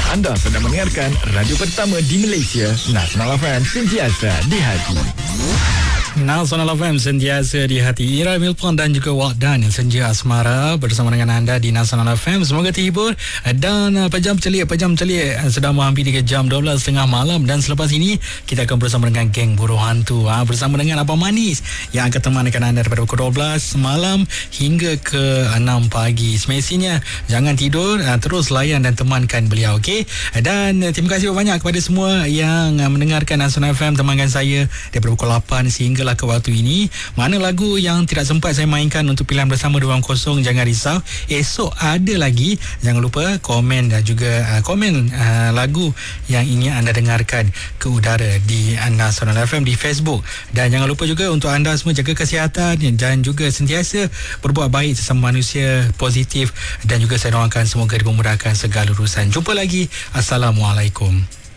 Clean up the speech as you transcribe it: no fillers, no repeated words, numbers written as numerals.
Anda sedang mendengarkan radio pertama di Malaysia, Nasional FM, sentiasa di hati. Nasional FM sentiasa di hati. Ira Milpon dan juga Wak Dan Senja Asmara bersama dengan anda di Nasional FM. Semoga terhibur dan pejam celik sedang menghampiri ke jam 12.30 malam, dan selepas ini kita akan bersama dengan geng Buruh Hantu bersama dengan Abang Manis yang akan temankan anda daripada pukul 12 malam hingga ke 6 pagi. Semestinya jangan tidur, terus layan dan temankan beliau, okey? Dan terima kasih banyak kepada semua yang mendengarkan Nasional FM, temankan saya daripada pukul 8 sehingga ke waktu ini. Mana lagu yang tidak sempat saya mainkan untuk pilihan bersama 2.0, jangan risau, esok ada lagi. Jangan lupa komen dan juga komen lagu yang ingin anda dengarkan ke udara di Nasional FM di Facebook. Dan jangan lupa juga untuk anda semua jaga kesihatan dan juga sentiasa berbuat baik sesama manusia, positif, dan juga saya doakan semoga dimudahkan segala urusan. Jumpa lagi. Assalamualaikum.